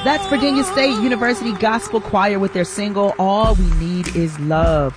That's Virginia State University Gospel Choir with their single, All We Need Is Love.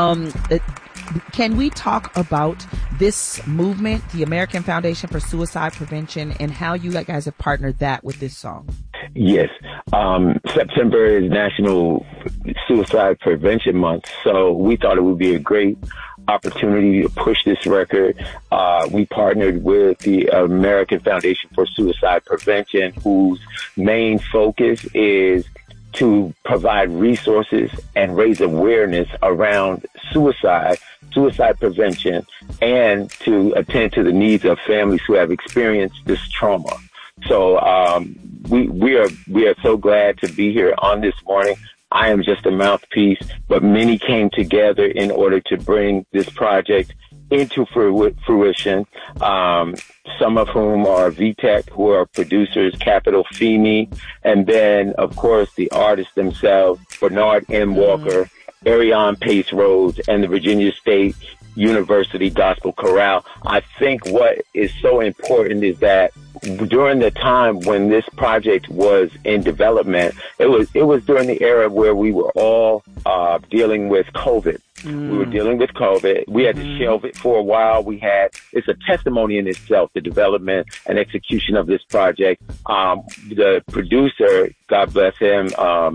Can we talk about this movement, the American Foundation for Suicide Prevention, and how you guys have partnered that with this song? Yes. September is National Suicide Prevention Month, so we thought it would be a great opportunity to push this record. We partnered with the American Foundation for Suicide Prevention, whose main focus is to provide resources and raise awareness around suicide prevention, and to attend to the needs of families who have experienced this trauma. So we are so glad to be here on this morning. I am just a mouthpiece, but many came together in order to bring this project into fruition. Some of whom are VTech, who are producers, Capital FEME, and then, of course, the artists themselves, Bernard M. Walker, Ariane Pace Rhodes, and the Virginia State University Gospel Chorale. I think what is so important is that during the time when this project was in development, it was during the era where we were all dealing with COVID. We were dealing with COVID. We had to shelve it for a while. It's a testimony in itself, the development and execution of this project. The producer, God bless him,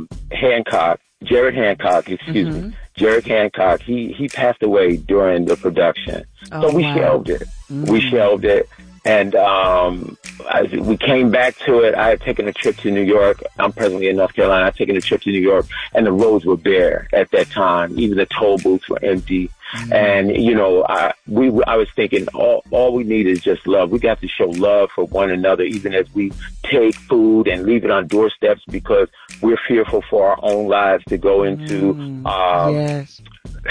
Jared Hancock, Jared Hancock, he passed away during the production. So we shelved it. We shelved it. And we came back to it. I had taken a trip to New York. I'm presently in North Carolina. I had taken a trip to New York, and the roads were bare at that time. Even the toll booths were empty. And, I was thinking all we need is just love. We got to show love for one another, even as we take food and leave it on doorsteps, because we're fearful for our own lives to go into